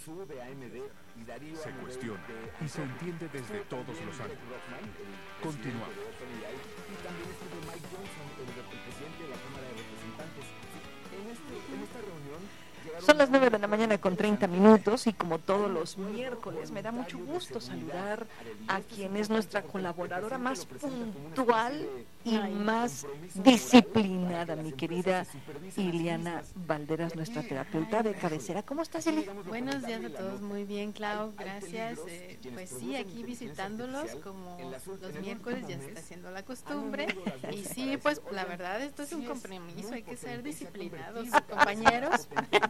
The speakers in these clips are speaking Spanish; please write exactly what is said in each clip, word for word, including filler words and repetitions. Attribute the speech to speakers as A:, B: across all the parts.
A: Se cuestiona y se entiende desde todos los ángulos. Continuamos.
B: Y también estuvo Mike Johnson, el presidente de la Cámara de Representantes. En, este, en esta reunión...
C: Son las nueve de la mañana con treinta minutos y como todos los miércoles me da mucho gusto saludar a quien es nuestra colaboradora más puntual y más disciplinada, mi querida Iliana Valderas, nuestra terapeuta de cabecera. ¿Cómo estás, Ili?
D: Buenos días a todos, muy bien, Clau, gracias. Eh, pues sí, aquí visitándolos como los miércoles, ya se está haciendo la costumbre. Y sí, pues la verdad esto es un compromiso, hay que ser disciplinados, compañeros.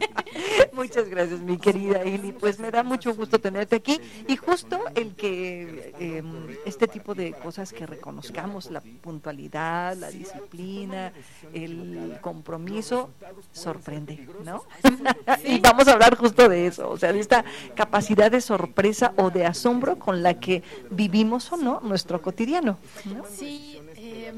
C: Muchas gracias, mi querida Ili. Pues me da mucho gusto tenerte aquí y justo el que eh, este tipo de cosas que reconozcamos, la puntualidad, la disciplina, el compromiso, sorprende, ¿no? Y vamos a hablar justo de eso, o sea, de esta capacidad de sorpresa o de asombro con la que vivimos o no nuestro cotidiano, ¿no?
D: Sí, eh,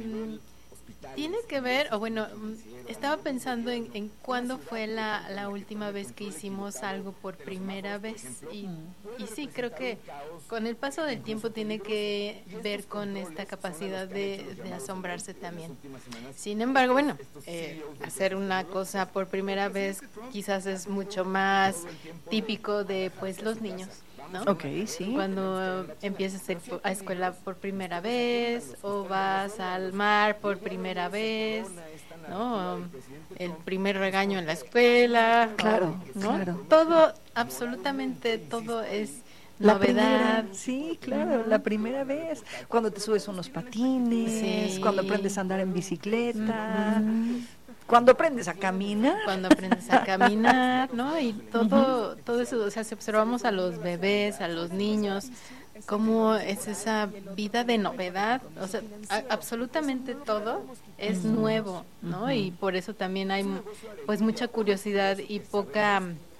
D: tiene que ver, o bueno, estaba pensando en, en cuándo fue la, la última vez que hicimos algo por primera vez y, y sí, creo que con el paso del tiempo tiene que ver con esta capacidad de, de asombrarse también. Sin embargo, bueno, eh, hacer una cosa por primera vez quizás es mucho más típico de pues los niños, ¿no?
C: Okay, sí.
D: Cuando empiezas a ir a escuela por primera vez o vas al mar por primera vez, ¿no? El primer regaño en la escuela,
C: claro,
D: ¿no?
C: claro.
D: Todo, absolutamente todo es
C: la
D: novedad.
C: Primera, sí, claro, uh-huh. La primera vez, cuando te subes unos patines, sí. Cuando aprendes a andar en bicicleta, uh-huh. Cuando aprendes a caminar.
D: Cuando aprendes a caminar, ¿no? Y todo, uh-huh. todo eso, o sea, si observamos a los bebés, a los niños, cómo es esa vida de novedad, o sea, a, absolutamente todo es uh-huh. nuevo, ¿no? Uh-huh. Y por eso también hay, pues, mucha curiosidad y poca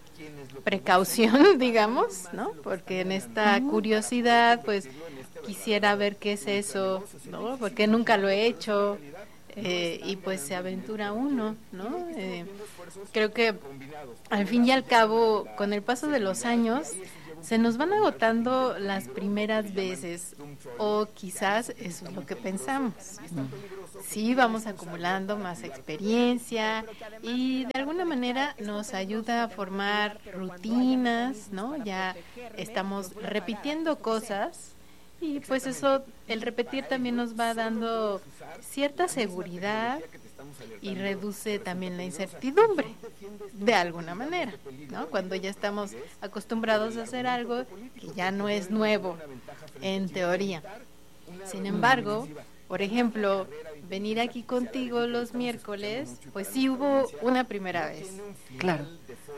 D: precaución, digamos, ¿no? Porque en esta curiosidad, pues, quisiera ver qué es eso, ¿no? Porque nunca lo he hecho. Eh, y pues se aventura uno, ¿no? Eh, creo que al fin y al cabo, con el paso de los años, se nos van agotando las primeras veces, o quizás eso es lo que pensamos. Sí, vamos acumulando más experiencia y de alguna manera nos ayuda a formar rutinas, ¿no? Ya estamos repitiendo cosas. Y pues eso, el repetir también nos va dando cierta seguridad y reduce también la incertidumbre, de alguna manera, ¿no? Cuando ya estamos acostumbrados a hacer algo que ya no es nuevo, en teoría. Sin embargo, por ejemplo, venir aquí contigo los miércoles, pues sí hubo una primera vez.
C: Claro.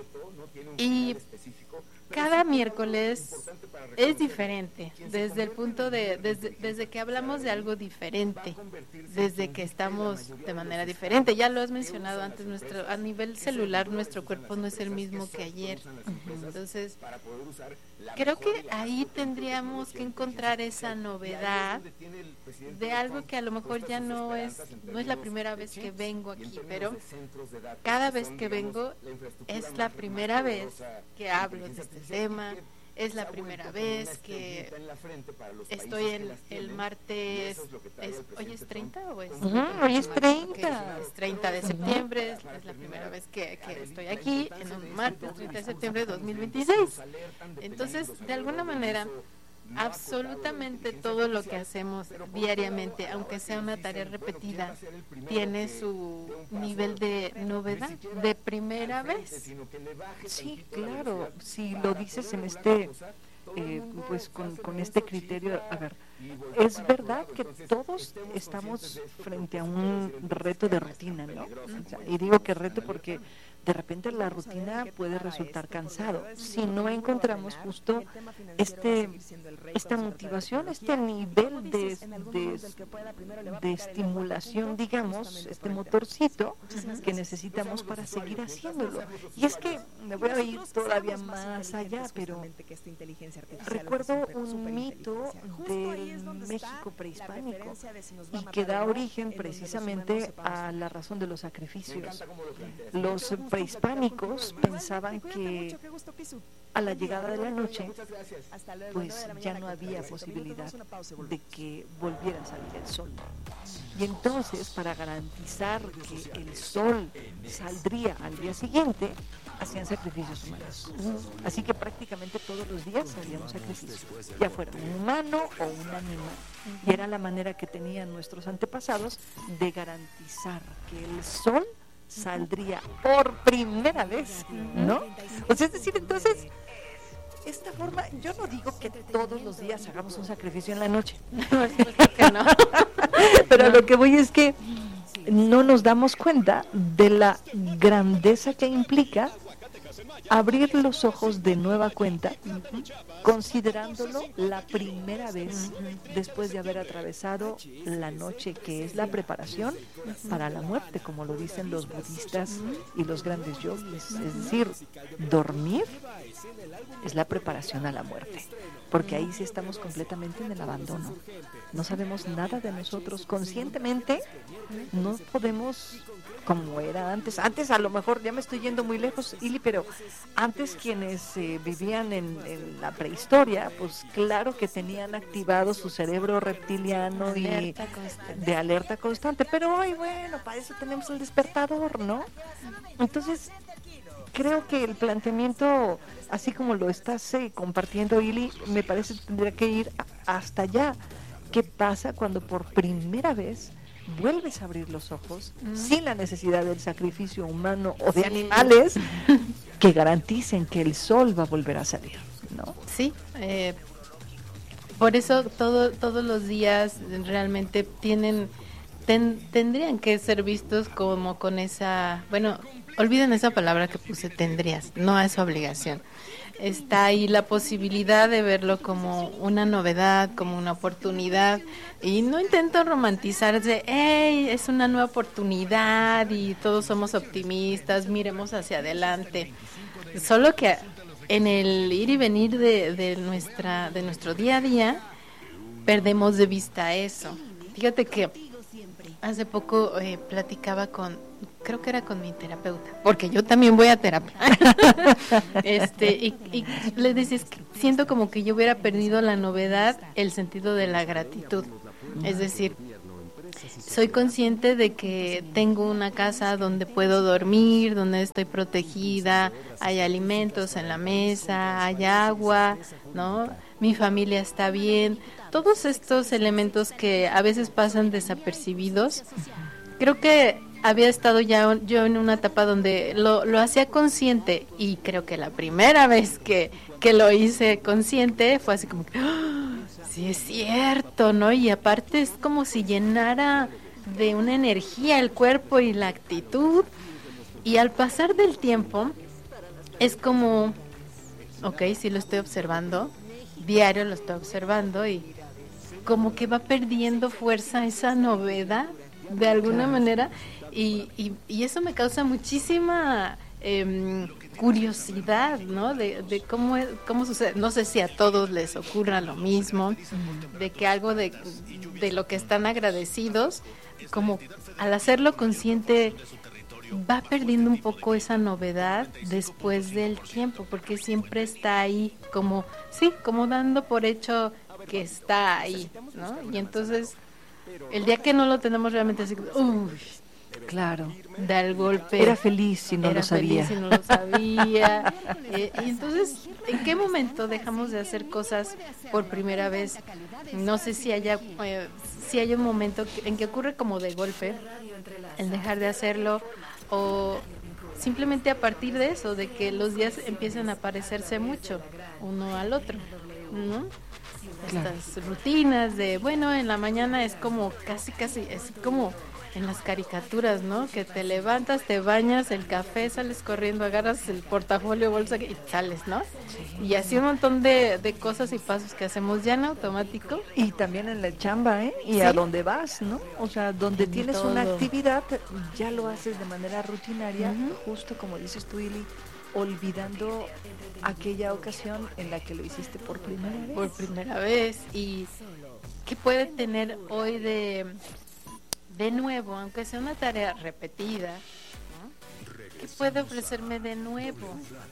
D: Y cada miércoles es diferente, desde el punto de, desde, desde que hablamos de algo diferente, desde que estamos de manera diferente. Ya lo has mencionado antes, nuestro a nivel celular nuestro cuerpo no es el mismo que ayer. Entonces, creo que ahí tendríamos que encontrar esa novedad de algo que a lo mejor ya no es, no es la primera vez que vengo aquí, pero cada vez que vengo es la primera vez que hablo de este tema, es la primera vez que estoy el, el martes, es, ¿hoy es treinta o es?
C: Uh-huh, hoy es treinta.
D: Okay, es treinta de septiembre, es, es la primera vez que, que estoy aquí, en un martes, treinta de septiembre de dos mil veintiséis. Entonces, de alguna manera, absolutamente todo lo que hacemos diariamente, aunque sea una tarea repetida, tiene su nivel de novedad, de primera vez.
C: Sí, claro, si lo dices en este, eh, pues con, con este criterio, a ver, es verdad que todos estamos frente a un reto de rutina, ¿no? O sea, y digo que reto porque de repente la rutina puede resultar cansado si no encontramos justo este esta motivación, este nivel de, de, de estimulación, digamos, este motorcito que necesitamos para seguir haciéndolo. Y es que me voy a ir todavía más allá, pero recuerdo un mito del México prehispánico y que da origen precisamente a la razón de los sacrificios. Los prehispánicos pensaban que a la llegada de la noche pues ya no había posibilidad de que volviera a salir el sol. Y entonces, para garantizar que el sol saldría al día siguiente, hacían sacrificios humanos. Así que prácticamente todos los días hacíamos sacrificios, ya fuera un humano o un animal. Y era la manera que tenían nuestros antepasados de garantizar que el sol saldría por primera vez, ¿no? O sea, es decir, entonces, esta forma, yo no digo que todos los días hagamos un sacrificio en la noche.
D: No, es que no.
C: Pero no. Lo que voy es que no nos damos cuenta de la grandeza que implica abrir los ojos de nueva cuenta, uh-huh, considerándolo la primera vez, uh-huh, después de haber atravesado la noche, que es la preparación, uh-huh, para la muerte, como lo dicen los budistas, uh-huh, y los grandes yogis. Uh-huh. Es decir, dormir es la preparación a la muerte, porque ahí sí estamos completamente en el abandono. No sabemos nada de nosotros. Conscientemente no podemos, como era antes. Antes, a lo mejor, ya me estoy yendo muy lejos, Ili, pero antes quienes eh, vivían en, en la prehistoria, pues claro que tenían activado su cerebro reptiliano
D: alerta
C: y
D: constante.
C: de alerta constante. Pero hoy, bueno, para eso tenemos el despertador, ¿no? Entonces, creo que el planteamiento, así como lo estás eh, compartiendo, Ili, me parece que tendría que ir a, hasta allá. ¿Qué pasa cuando por primera vez vuelves a abrir los ojos, mm, sin la necesidad del sacrificio humano o de, sí, animales que garanticen que el sol va a volver a salir, ¿no?
D: Sí, eh, por eso todo, todos los días realmente tienen ten, tendrían que ser vistos como con esa, bueno, olviden esa palabra que puse, tendrías, no es obligación. Está ahí la posibilidad de verlo como una novedad, como una oportunidad, y no intento romantizar de, hey, es una nueva oportunidad y todos somos optimistas, miremos hacia adelante. Solo que en el ir y venir de, de nuestra de nuestro día a día perdemos de vista eso. Fíjate que hace poco eh, platicaba con, creo que era con mi terapeuta, porque yo también voy a terapia. este y, y le decía, es que siento como que yo hubiera perdido la novedad, el sentido de la gratitud. Es decir, soy consciente de que tengo una casa donde puedo dormir, donde estoy protegida, hay alimentos en la mesa, hay agua, ¿no? Mi familia está bien. Todos estos elementos que a veces pasan desapercibidos, creo que había estado ya yo en una etapa donde lo, lo hacía consciente, y creo que la primera vez que, que lo hice consciente fue así como que, ¡oh, sí es cierto!, ¿no? Y aparte es como si llenara de una energía el cuerpo y la actitud, y al pasar del tiempo es como, ok, sí lo estoy observando, diario lo estoy observando, y como que va perdiendo fuerza esa novedad de alguna claro. manera, y, y, y eso me causa muchísima eh, curiosidad, ¿no? De, de cómo cómo sucede. No sé si a todos les ocurra lo mismo, de que algo de, de lo que están agradecidos, como al hacerlo consciente va perdiendo un poco esa novedad después del tiempo, porque siempre está ahí, como sí, como dando por hecho que está ahí, ¿no? Y entonces el día que no lo tenemos realmente así, uy,
C: claro,
D: da el golpe.
C: Era feliz si no
D: era
C: lo sabía.
D: Feliz si no lo sabía. eh, y entonces, ¿en qué momento dejamos de hacer cosas por primera vez? No sé si haya eh, si hay un momento que, en que ocurre como de golpe el dejar de hacerlo, o simplemente a partir de eso, de que los días empiezan a parecerse mucho uno al otro, ¿no?
C: Claro.
D: Estas rutinas de, bueno, en la mañana es como casi, casi, es como en las caricaturas, ¿no? Que te levantas, te bañas, el café, sales corriendo, agarras el portafolio, bolsa y sales, ¿no? Sí. Y así un montón de, de cosas y pasos que hacemos ya en automático.
C: Y también en la chamba, ¿eh? Y ¿sí? A dónde vas, ¿no? O sea, donde en tienes todo. Una actividad, ya lo haces de manera rutinaria, uh-huh. justo como dices tú, Ili, olvidando aquella ocasión en la que lo hiciste por primera vez.
D: Por primera vez. Y ¿qué puede tener hoy de, de nuevo, aunque sea una tarea repetida? ¿No? ¿Qué puede ofrecerme de nuevo?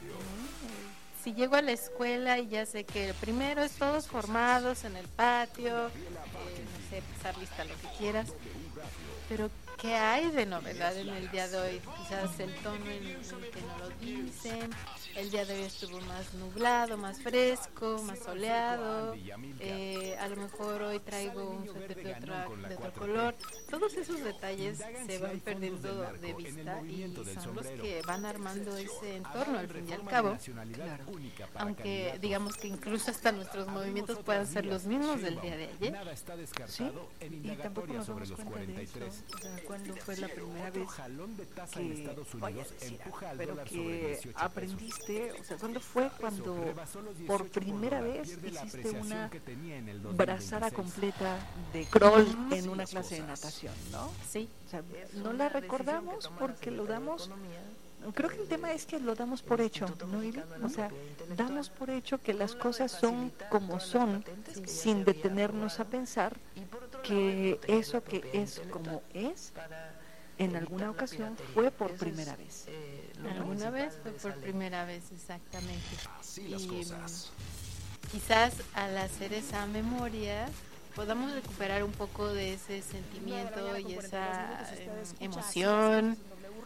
D: Si llego a la escuela y ya sé que primero es todos formados en el patio, eh, no sé, pasar lista, lo que quieras, pero ¿qué hay de novedad en el día de hoy? Quizás el tono en el que no lo dicen, el día de hoy estuvo más nublado, más fresco, más soleado, eh, a lo mejor hoy traigo un suéter de, otra, de otro color. Todos esos detalles se van perdiendo de vista y son los que van armando ese entorno al fin y al cabo. Claro. Aunque digamos que incluso hasta nuestros movimientos puedan ser los mismos del día de ayer.
C: Sí, y tampoco nos damos cuenta de eso. O sea, cuando fue la primera vez que, vaya a decir, pero que aprendiste, o sea, ¿cuándo fue cuando por primera vez hiciste una brazada completa de crawl en una clase de natación, ¿no?
D: Sí.
C: O sea, no la recordamos porque lo damos. Creo que el tema es que lo damos por hecho, ¿no, Iri? O sea, damos por hecho que las cosas son como son, sin detenernos a pensar que eso que es como es, en alguna ocasión fue por primera vez.
D: Alguna vez fue por primera vez, exactamente. Y quizás al hacer esa memoria podamos recuperar un poco de ese sentimiento y esa emoción.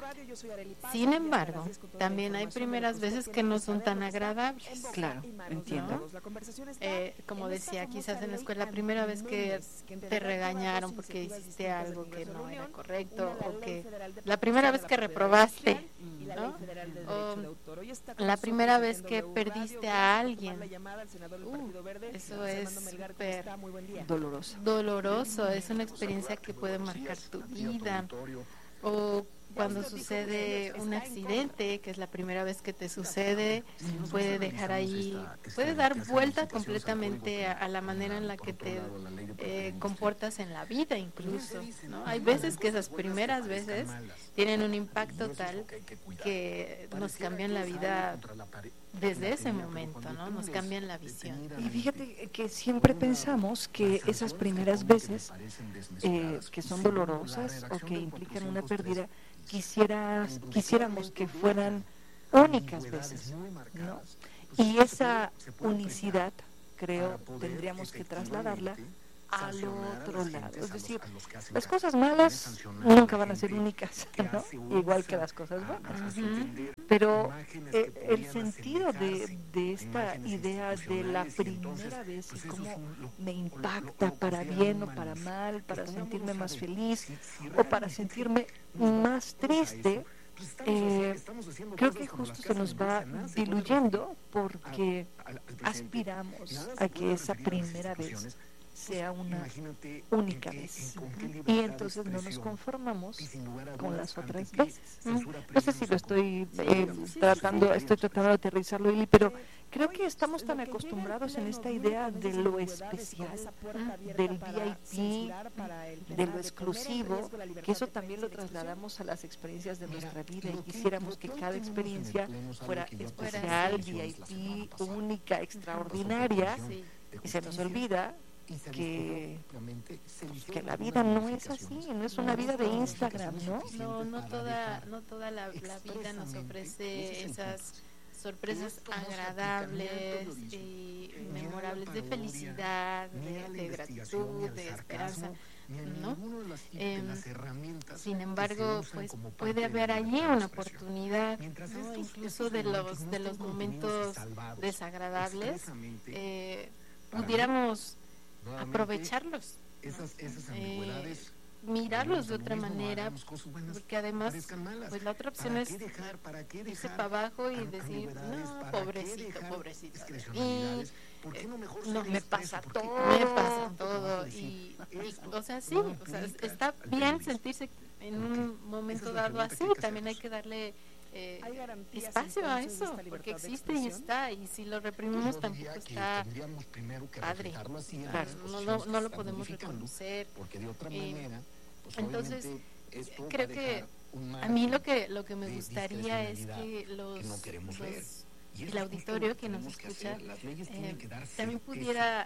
D: Sin embargo, también hay primeras veces que no son tan agradables.
C: Claro, entiendo.
D: ¿No? Eh, como decía, quizás en la escuela la primera vez que te regañaron porque hiciste algo que no era correcto, o que la primera vez que reprobaste, ¿no? O la primera vez que perdiste a alguien. Uh, eso es súper
C: doloroso.
D: Doloroso, es una experiencia que puede marcar tu vida. O cuando sucede un accidente, que es la primera vez que te sucede, puede dejar ahí, puede dar vuelta completamente a, a la manera en la que te eh, comportas en la vida incluso, ¿no? Hay veces que esas primeras veces tienen un impacto tal que nos cambian la vida desde ese momento, ¿no? Nos cambian la visión.
C: Y fíjate que siempre pensamos que esas primeras veces eh, que son dolorosas o que implican una pérdida, quisieras, quisiéramos que fueran únicas veces, ¿no? Y esa unicidad, creo, tendríamos que trasladarla al otro lado. Es decir, las cosas malas nunca van a ser únicas, ¿no? Igual que las cosas buenas. Uh-huh. Pero eh, el sentido de, de esta idea de la primera vez y cómo me impacta para bien o para mal, para sentirme más feliz o para sentirme más triste, eh, creo que justo se nos va diluyendo porque aspiramos a que esa primera vez sea una única vez y entonces no nos conformamos con las otras veces. No sé si lo estoy eh, tratando, estoy tratando de aterrizarlo, Ili, pero creo que estamos tan acostumbrados en esta idea de lo especial, del V I P, de lo exclusivo, que eso también lo trasladamos a las experiencias de nuestra vida y quisiéramos que cada experiencia fuera especial, V I P, única, extraordinaria, y se nos olvida que, que la vida no es así, no es una vida de Instagram, ¿no?
D: No, no toda, no toda la, la vida nos ofrece esas sorpresas agradables y memorables de felicidad, de, de gratitud, de esperanza, ¿no? Eh, sin embargo, pues puede haber allí una oportunidad, ¿no? Incluso de los de los momentos desagradables, eh, pudiéramos aprovecharlos,
E: esas, esas
D: eh, mirarlos de otra manera, porque además pues la otra opción es irse para abajo y decir, no, pobrecito, pobrecito, y eh, no, me pasa todo, me pasa todo, y, y o sea, sí, o sea, está bien sentirse en un momento dado así, también hay que darle Eh, espacio a eso, porque existe y está, y si lo reprimimos tampoco está padre, claro, no, no, no lo podemos reconocer. Eh, entonces creo que a mí lo que lo que me gustaría es que los, los el auditorio que nos escucha eh, también pudiera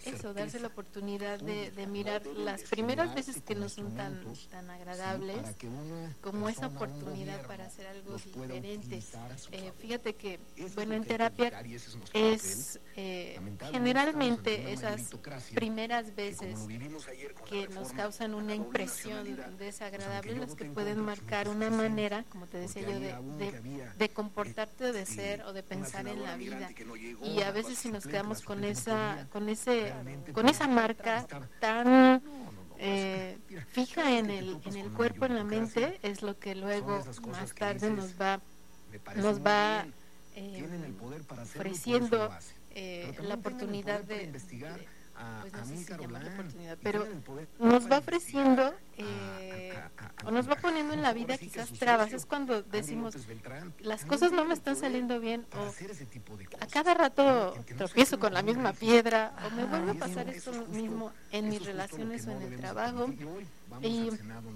D: eso, darse la oportunidad de, de mirar las primeras veces que no son tan, tan agradables como esa oportunidad para hacer algo diferente. Eh, fíjate que, bueno, en terapia es eh, generalmente esas primeras veces que nos causan una impresión desagradable las que pueden marcar una manera, como te decía yo, de, de, de comportarte, de ser o de pensar en la vida. Y a veces si nos quedamos con esa, con ese, con esa marca tan eh, fija en el, en el cuerpo, en la mente, es lo que luego más tarde nos va, nos va eh, ofreciendo eh, la oportunidad de, de pues no sé si se llama la oportunidad, pero nos va ofreciendo eh, o nos va poniendo en la vida quizás trabas. Es cuando decimos las cosas no me están saliendo bien, o a cada rato tropiezo con la misma piedra, o me vuelve a pasar esto mismo en mis relaciones o en el trabajo. Y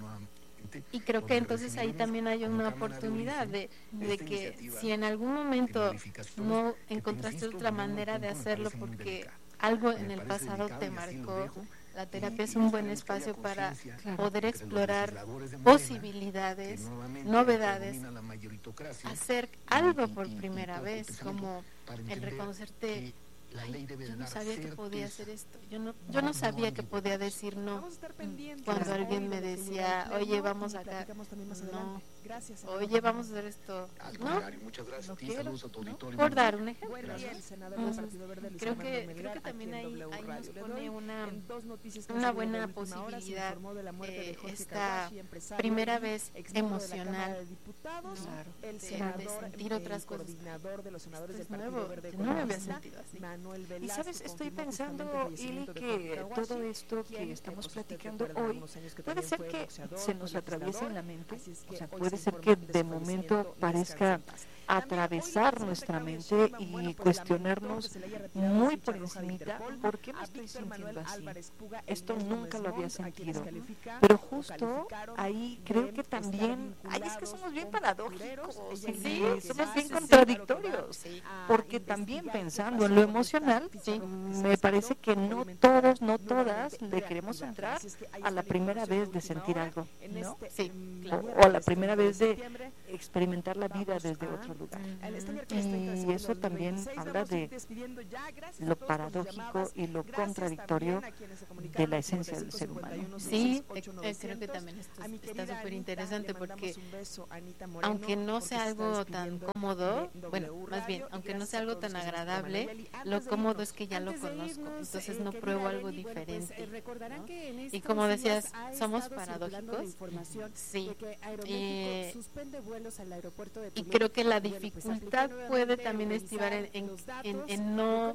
D: Y creo que entonces ahí también hay una oportunidad de, de que si en algún momento no encontraste otra manera de hacerlo porque algo en el pasado te marcó, la terapia es un buen espacio para poder explorar posibilidades, novedades, hacer algo por primera vez, como el reconocerte. Ay, yo no sabía que podía hacer esto, yo no, yo no sabía que podía decir no cuando alguien me decía, oye, vamos acá, no, oye, vamos a hacer esto, no, no quiero, ¿no? Por dar un ejemplo, ¿no? Creo que, creo que también ahí, ahí nos pone una, una buena posibilidad eh, esta primera vez emocional, claro, de, de sentir otras cosas. Esto es nuevo, yo no me había sentido así.
C: Y sabes, estoy pensando, Ili, que todo esto que estamos platicando hoy puede ser que se nos atraviese en la mente, o sea, puede ser que de momento parezca atravesar nuestra mente y cuestionarnos muy por encimita, ¿por qué me estoy sintiendo así? Esto nunca lo había sentido. Pero justo ahí creo que también, ay, es que somos bien paradójicos, sí, sí, somos bien contradictorios, porque también pensando en lo emocional, sí, me parece que no todos, no todas le queremos entrar a la primera vez de sentir algo, ¿no?
D: Sí,
C: o, o a la primera vez de experimentar la vida desde otro lugar. Y eso también habla de lo paradójico y lo contradictorio de la esencia del ser humano.
D: Sí, eh, creo que también esto está súper interesante porque aunque no sea algo tan cómodo, bueno, más bien, aunque no sea algo tan agradable, lo cómodo es que ya lo conozco, entonces no pruebo algo diferente, ¿no? Y como decías, somos paradójicos, sí, eh, y creo que la dificultad puede también estribar en, en, en, en no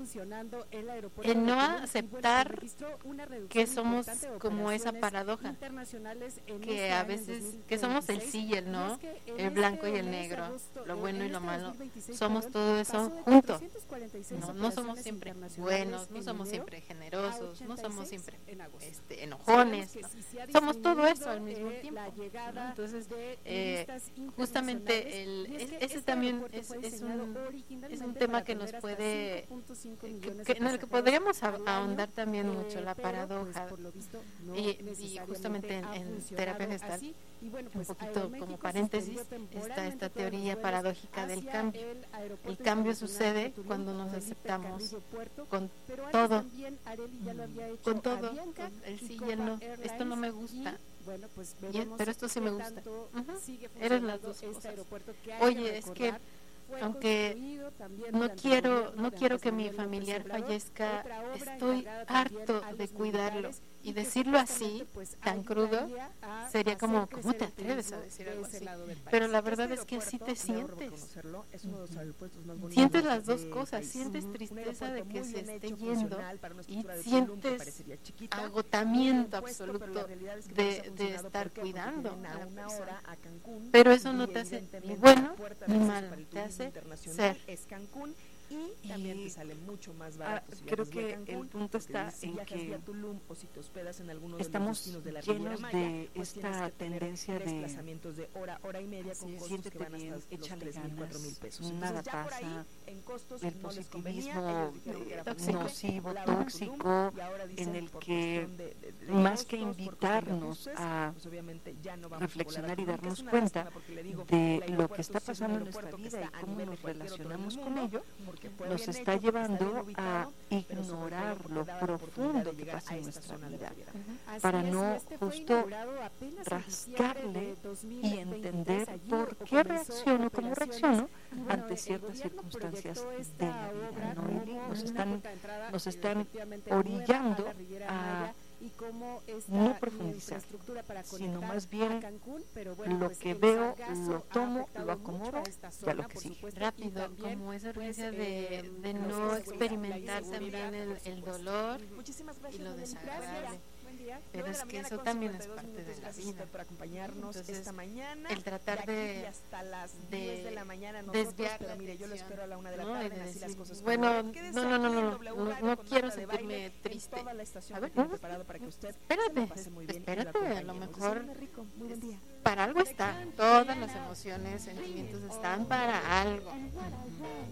D: en no aceptar que somos como esa paradoja, que a veces que somos el sí y el no, el blanco y el negro, lo bueno y lo malo, somos todo eso juntos. No, no somos siempre buenos, no somos siempre generosos, no somos siempre este, enojones, ¿no? Somos todo eso al mismo tiempo, ¿no? Entonces eh, justamente el, ese también es, es, un, es un tema que nos puede que, que, en el que podríamos ahondar también mucho, la paradoja, y, y justamente en, en terapia gestal, un poquito como paréntesis, está esta teoría paradójica del cambio. El cambio sucede cuando nos aceptamos con todo, con todo, con el sí y el no. Esto no me gusta, y, pero esto sí me gusta. Uh-huh. Eres las dos cosas. Oye, es que aunque no quiero no quiero que mi familiar fallezca, estoy harto de cuidarlo, y decirlo así tan crudo sería como, ¿cómo te atreves a decir algo así? Pero la verdad es que así te sientes, sientes las dos cosas, sientes tristeza de que se esté yendo y sientes agotamiento absoluto de, de estar cuidando a la persona, pero eso no te hace ni bueno ni malo, te hace ser.
B: Y también te sale mucho más barato.
C: Ah, creo que el punto está
B: si
C: en que
B: Tulum, o si te hospedas en alguno de
C: estamos
B: los de la
C: llenos
B: Maya,
C: de
B: pues
C: esta tendencia de
B: desplazamientos de hora, hora y media con costos que van hasta los
C: échale
B: tres mil, cuatro mil pesos.
C: nada
B: Entonces, ya
C: pasa,
B: por ahí
C: el positivismo nocivo, tóxico, en el que más que invitarnos a reflexionar y darnos cuenta de lo que está pasando en nuestra vida y cómo nos relacionamos con ello, nos está llevando a ignorar lo profundo que pasa en nuestra vida, para no justo rascarle y entender por qué reacciono como reacciono ante ciertas circunstancias de la vida, ¿no? Y nos están, nos están orillando a no profundizar, sino más bien lo que veo, lo tomo, lo acomodo y a lo que sigue.
D: Rápido, como esa urgencia de, de no experimentar también el, el dolor y lo desagradable. Pero es que eso también es parte de la vida. Entonces, el tratar de, de desviar la atención, ¿no? Y de decir, bueno, no, no, no, no, no, no quiero sentirme triste. A ver, no, espérate, espérate, a lo mejor para algo está. Todas las emociones, sentimientos están para algo.